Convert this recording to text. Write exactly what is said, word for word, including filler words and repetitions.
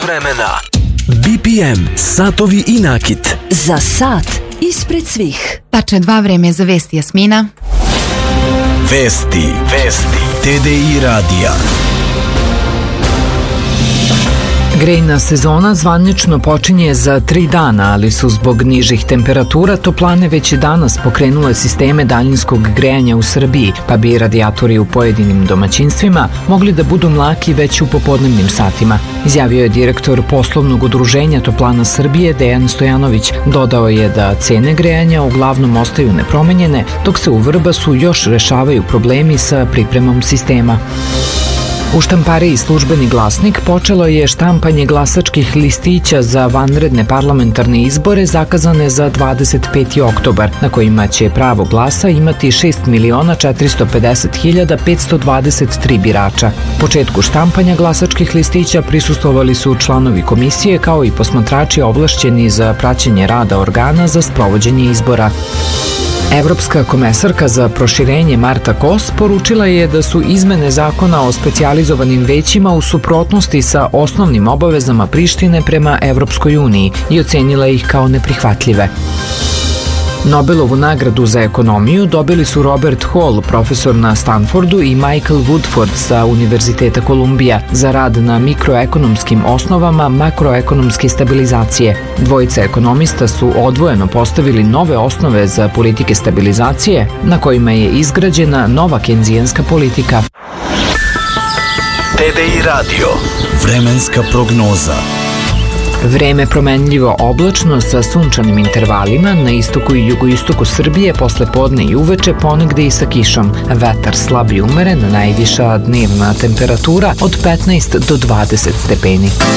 vremena. B P M, satovi i nakit. Za sat ispred svih. Tačno dva, vreme za vesti, Jasmina. Vesti, vesti, T D I radija. Grejna sezona zvanično počinje za tri dana, ali su zbog nižih temperatura toplane već i danas pokrenule sisteme daljinskog grejanja u Srbiji, pa bi radijatori u pojedinim domaćinstvima mogli da budu mlaki već u popodnevnim satima. Izjavio je direktor poslovnog udruženja Toplana Srbije Dejan Stojanović. Dodao je da cene grejanja uglavnom ostaju nepromenjene, dok se u Vrbasu još rešavaju problemi sa pripremom sistema. U štampariji Službeni glasnik počelo je štampanje glasačkih listića za vanredne parlamentarne izbore zakazane za dvadeset peti oktobar, na kojima će pravo glasa imati šest miliona četiristo pedeset hiljada petsto dvadeset tri birača. Početku štampanja glasačkih listića prisustvovali su članovi komisije kao i posmatrači ovlašćeni za praćenje rada organa za sprovođenje izbora. Evropska komesarka za proširenje Marta Kos poručila je da su izmene zakona o specijalizovanim većima u suprotnosti sa osnovnim obavezama Prištine prema Evropskoj uniji i ocenila ih kao neprihvatljive. Nobelovu nagradu za ekonomiju dobili su Robert Hall, profesor na Stanfordu, i Michael Woodford sa Univerziteta Kolumbija za rad na mikroekonomskim osnovama makroekonomske stabilizacije. Dvojica ekonomista su odvojeno postavili nove osnove za politike stabilizacije na kojima je izgrađena nova kenzijanska politika. T D I radio. Vremenska prognoza. Vreme promenljivo oblačno sa sunčanim intervalima, na istoku i jugoistoku Srbije posle podne i uveče ponegde i sa kišom. Vetar slab i umeren, najviša dnevna temperatura od petnaest do dvadeset stepeni.